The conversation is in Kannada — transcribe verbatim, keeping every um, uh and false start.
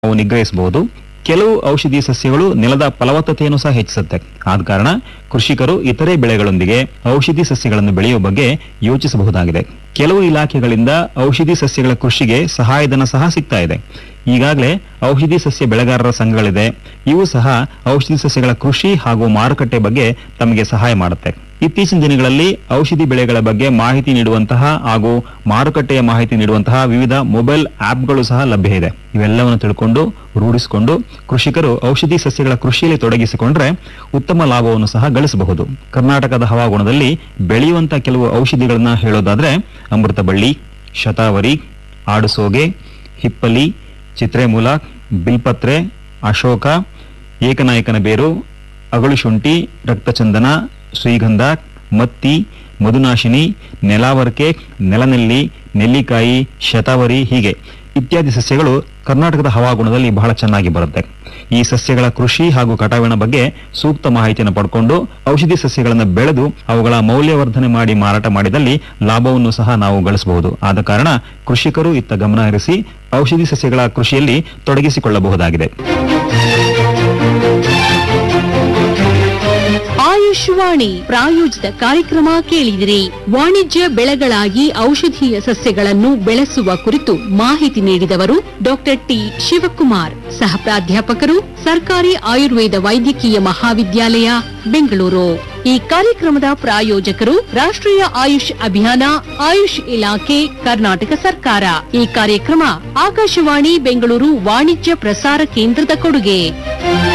ನಾವು ನಿಗ್ರಹಿಸಬಹುದು. ಕೆಲವು ಔಷಧಿ ಸಸ್ಯಗಳು ನೆಲದ ಫಲವತ್ತತೆಯನ್ನು ಸಹ ಹೆಚ್ಚಿಸುತ್ತೆ. ಆದ ಕಾರಣ ಕೃಷಿಕರು ಇತರೆ ಬೆಳೆಗಳೊಂದಿಗೆ ಔಷಧಿ ಸಸ್ಯಗಳನ್ನು ಬೆಳೆಯುವ ಬಗ್ಗೆ ಯೋಚಿಸಬಹುದಾಗಿದೆ. ಕೆಲವು ಇಲಾಖೆಗಳಿಂದ ಔಷಧಿ ಸಸ್ಯಗಳ ಕೃಷಿಗೆ ಸಹಾಯಧನ ಸಹ ಸಿಗ್ತಾ ಇದೆ. ಈಗಾಗಲೇ ಔಷಧಿ ಸಸ್ಯ ಬೆಳೆಗಾರರ ಸಂಘಗಳಿದೆ. ಇವು ಸಹ ಔಷಧಿ ಸಸ್ಯಗಳ ಕೃಷಿ ಹಾಗೂ ಮಾರುಕಟ್ಟೆ ಬಗ್ಗೆ ತಮಗೆ ಸಹಾಯ ಮಾಡುತ್ತೆ. ಇತ್ತೀಚಿನ ದಿನಗಳಲ್ಲಿ ಔಷಧಿ ಬೆಳೆಗಳ ಬಗ್ಗೆ ಮಾಹಿತಿ ನೀಡುವಂತಹ ಹಾಗೂ ಮಾರುಕಟ್ಟೆಯ ಮಾಹಿತಿ ನೀಡುವಂತಹ ವಿವಿಧ ಮೊಬೈಲ್ ಆಪ್ಗಳು ಸಹ ಲಭ್ಯ ಇದೆ. ಇವೆಲ್ಲವನ್ನು ತಿಳ್ಕೊಂಡು ರೂಢಿಸಿಕೊಂಡು ಕೃಷಿಕರು ಔಷಧಿ ಸಸ್ಯಗಳ ಕೃಷಿಯಲ್ಲಿ ತೊಡಗಿಸಿಕೊಂಡ್ರೆ ಉತ್ತಮ ಲಾಭವನ್ನು ಸಹ ಗಳಿಸಬಹುದು. ಕರ್ನಾಟಕದ ಹವಾಗುಣದಲ್ಲಿ ಬೆಳೆಯುವಂತಹ ಕೆಲವು ಔಷಧಿಗಳನ್ನ ಹೇಳೋದಾದ್ರೆ ಅಮೃತಬಳ್ಳಿ, ಶತಾವರಿ, ಆಡುಸೋಗೆ, ಹಿಪ್ಪಲಿ, ಚಿತ್ರೆಮೂಲ, ಬಿಲ್ಪತ್ರೆ, ಅಶೋಕ, ಏಕನಾಯಕನ ಬೇರು, ಅಗಳುಶುಂಠಿ, ರಕ್ತಚಂದನ, ಶ್ರೀಗಂಧ, ಮತ್ತಿ, ಮಧುನಾಶಿನಿ, ನೆಲಾವರ್ಕೆ, ನೆಲನೆಲ್ಲಿ, ನೆಲ್ಲಿಕಾಯಿ, ಶತಾವರಿ ಹೀಗೆ ಇತ್ಯಾದಿ ಸಸ್ಯಗಳು ಕರ್ನಾಟಕದ ಹವಾಗುಣದಲ್ಲಿ ಬಹಳ ಚೆನ್ನಾಗಿ ಬರುತ್ತೆ. ಈ ಸಸ್ಯಗಳ ಕೃಷಿ ಹಾಗೂ ಕಟಾವಿನ ಬಗ್ಗೆ ಸೂಕ್ತ ಮಾಹಿತಿಯನ್ನು ಪಡ್ಕೊಂಡು ಔಷಧಿ ಸಸ್ಯಗಳನ್ನು ಬೆಳೆದು ಅವುಗಳ ಮೌಲ್ಯವರ್ಧನೆ ಮಾಡಿ ಮಾರಾಟ ಮಾಡಿದಲ್ಲಿ ಲಾಭವನ್ನು ಸಹ ನಾವು ಗಳಿಸಬಹುದು. ಆದ ಕಾರಣ ಕೃಷಿಕರು ಇತ್ತ ಗಮನ ಹರಿಸಿ ಔಷಧಿ ಸಸ್ಯಗಳ ಕೃಷಿಯಲ್ಲಿ ತೊಡಗಿಸಿಕೊಳ್ಳಬಹುದಾಗಿದೆ. ಆಯುಷ್ವಾಣಿ ಪ್ರಾಯೋಜಿತ ಕಾರ್ಯಕ್ರಮ ಕೇಳಿದಿರಿ. ವಾಣಿಜ್ಯ ಬೆಳೆಗಳಾಗಿ ಔಷಧೀಯ ಸಸ್ಯಗಳನ್ನು ಬೆಳೆಸುವ ಕುರಿತು ಮಾಹಿತಿ ನೀಡಿದವರು ಡಾಕ್ಟರ್ ಟಿ ಶಿವಕುಮಾರ್, ಸಹ ಪ್ರಾಧ್ಯಾಪಕರು, ಸರ್ಕಾರಿ ಆಯುರ್ವೇದ ವೈದ್ಯಕೀಯ ಮಹಾವಿದ್ಯಾಲಯ, ಬೆಂಗಳೂರು. ಈ ಕಾರ್ಯಕ್ರಮದ ಪ್ರಾಯೋಜಕರು ರಾಷ್ಟ್ರೀಯ ಆಯುಷ್ ಅಭಿಯಾನ, ಆಯುಷ್ ಇಲಾಖೆ, ಕರ್ನಾಟಕ ಸರ್ಕಾರ. ಈ ಕಾರ್ಯಕ್ರಮ ಆಕಾಶವಾಣಿ ಬೆಂಗಳೂರು ವಾಣಿಜ್ಯ ಪ್ರಸಾರ ಕೇಂದ್ರದ ಕೊಡುಗೆ.